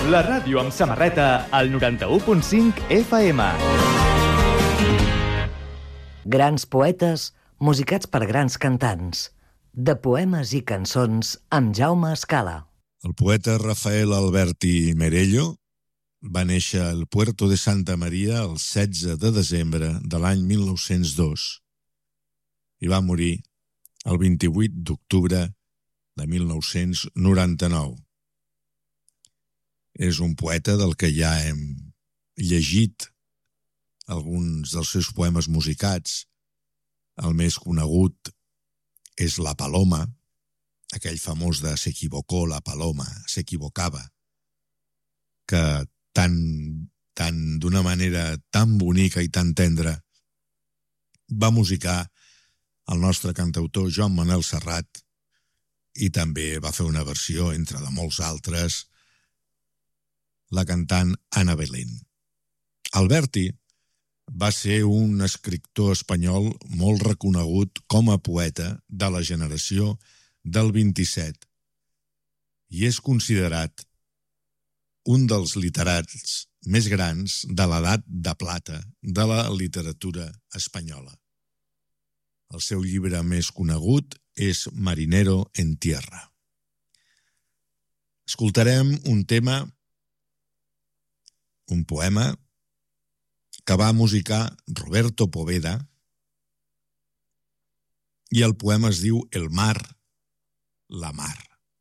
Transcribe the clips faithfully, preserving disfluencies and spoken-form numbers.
La ràdio amb samarreta al noranta-u punt cinc F M. Grans poetes musicats per grans cantants. De poemes i cançons amb Jaume Escala. El poeta Rafael Alberti Merello va néixer al Puerto de Santa Maria el setze de desembre de l'any mil nou-cents dos i va morir el vint-i-vuit d'octubre de mil nou-cents noranta-nou. És un poeta del que ja hem llegit alguns dels seus poemes musicats. El més conegut és La Paloma, aquell famós de Se equivocó la paloma, s'equivocava, que tan, tan d'una manera tan bonica i tan tendra va musicar el nostre cantautor Joan Manuel Serrat i també va fer una versió, entre de molts altres, la cantant Ana Belén. Alberti va ser un escriptor espanyol molt reconegut com a poeta de la generació del vint-i-set i és considerat un dels literats més grans de l'edat de plata de la literatura espanyola. El seu llibre més conegut és Marinero en tierra. Escoltarem un tema, un poema, que va musicar Roberto Poveda, i el poema es diu El mar, la mar.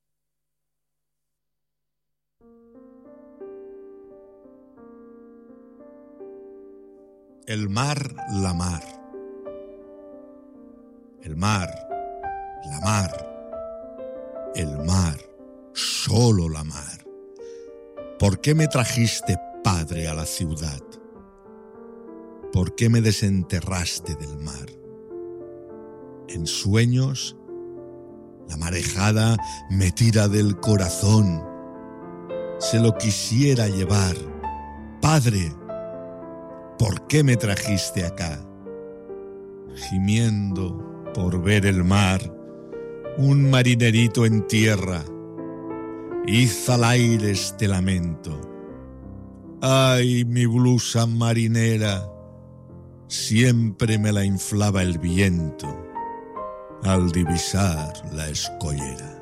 El mar, la mar. El mar, la mar. El mar, solo la mar. ¿Por qué me trajiste, padre, a la ciudad? ¿Por qué me desenterraste del mar? En sueños, la marejada me tira del corazón. Se lo quisiera llevar. Padre, ¿por qué me trajiste acá? Gimiendo por ver el mar, un marinerito en tierra, hizo al aire este lamento. Ay, mi blusa marinera, siempre me la inflaba el viento al divisar la escollera.